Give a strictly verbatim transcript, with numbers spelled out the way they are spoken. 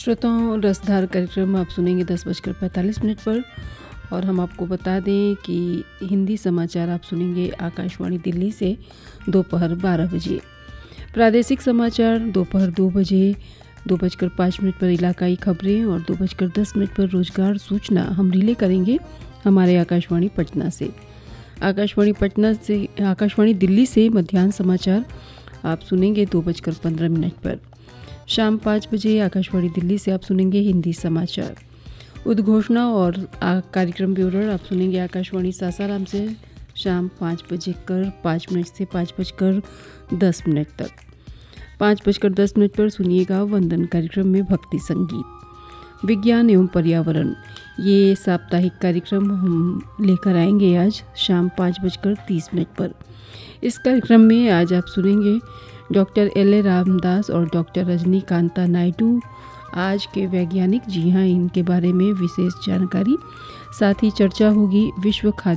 श्रोताओं, रसधार कार्यक्रम आप सुनेंगे दस बजकर पैंतालीस मिनट पर और हम आपको बता दें कि हिंदी समाचार आप सुनेंगे आकाशवाणी दिल्ली से दोपहर बारह बजे। प्रादेशिक समाचार दोपहर दो बजे, दो बजकर पाँच मिनट पर इलाकाई खबरें और दो बजकर दस मिनट पर रोजगार सूचना हम रिले करेंगे हमारे आकाशवाणी पटना से। आकाशवाणी पटना से आकाशवाणी दिल्ली से मध्याह्न समाचार आप सुनेंगे दो बजकर पंद्रह मिनट पर। शाम पाँच बजे आकाशवाणी दिल्ली से आप सुनेंगे हिंदी समाचार। उद्घोषणा और कार्यक्रम ब्यूरो आप सुनेंगे आकाशवाणी सासाराम से शाम पाँच बजे कर पाँच मिनट से पाँच बजकर दस मिनट तक। पाँच बजकर दस मिनट पर सुनिएगा वंदन कार्यक्रम में भक्ति संगीत। विज्ञान एवं पर्यावरण ये साप्ताहिक कार्यक्रम हम लेकर आएंगे आज शाम पाँच बजकर तीस मिनट पर। इस कार्यक्रम में आज आप सुनेंगे डॉक्टर एल ए रामदास और डॉक्टर रजनीकांता नायडू आज के वैज्ञानिक, जी हाँ, इनके बारे में विशेष जानकारी। साथ ही चर्चा होगी विश्व खाद्य